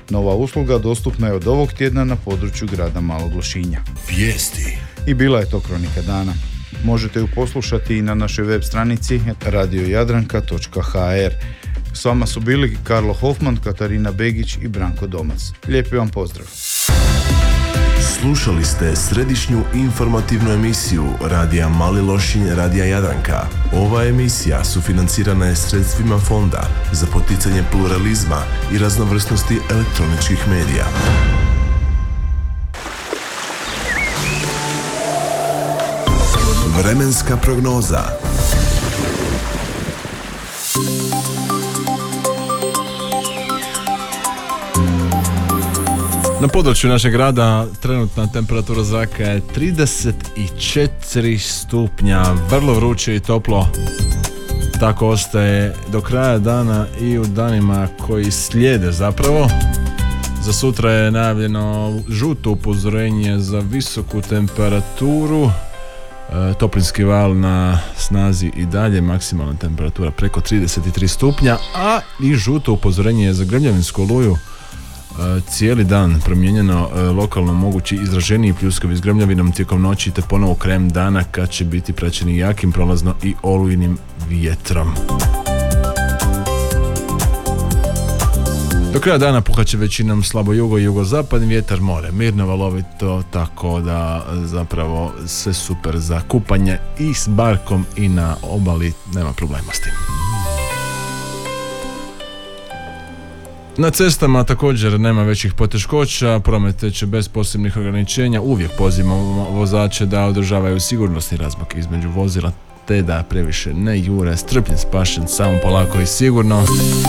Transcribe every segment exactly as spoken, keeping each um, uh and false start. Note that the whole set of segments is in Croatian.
Nova usluga dostupna je od ovog tjedna na području grada Malog Lošinja. Vijesti. I bila je to Kronika dana. Možete ju poslušati i na našoj web stranici radio jadranka točka ha er. S vama su bili Karlo Hofman, Katarina Begić i Branko Domac. Lijepi vam pozdrav. Slušali ste središnju informativnu emisiju Radija Mali Lošinj, Radija Jadranka. Ova emisija sufinancirana je sredstvima Fonda za poticanje pluralizma i raznovrsnosti elektroničkih medija. Vremenska prognoza. Na području našeg grada trenutna temperatura zraka je trideset četiri stupnja, vrlo vruće i toplo. Tako ostaje do kraja dana i u danima koji slijede zapravo. Za sutra je najavljeno žuto upozorenje za visoku temperaturu. E, toplinski val na snazi i dalje, maksimalna temperatura preko trideset tri stupnja, a i žuto upozorenje je za grmljavinsku oluju. Cijeli dan promijenjeno, lokalno mogući izraženiji pljuskovi s grmljavinom tijekom noći te ponovo krajem dana kad će biti praćeni jakim prolazno i olujnim vjetrom. Do kraja dana puhat će većinom slabo jugo i jugozapadni vjetar, more mirno valovito, tako da zapravo sve super za kupanje i s barkom i na obali, nema problema s tim. Na cestama također nema većih poteškoća, promet teče bez posebnih ograničenja, uvijek pozivamo vozače da održavaju sigurnosni razmak između vozila te da previše ne jure, strpljen, spašen, samo polako i sigurno.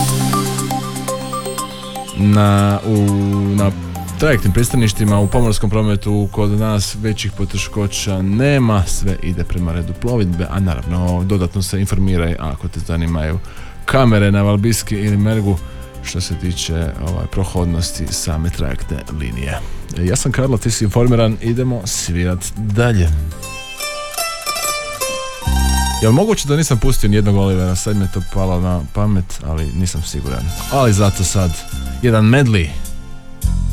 Na, u, na trajektnim pristaništima u pomorskom prometu kod nas većih poteškoća nema, sve ide prema redu plovidbe, a naravno dodatno se informiraj ako te zanimaju kamere na Valbiski ili Mergu što se tiče ovaj, prohodnosti same trajektne linije. Ja sam Karlo, ti si informiran, idemo svirat dalje. Jel moguće da nisam pustio nijednog Olivera, sad mi je to palo na pamet, ali nisam siguran. Ali zato sad jedan medley.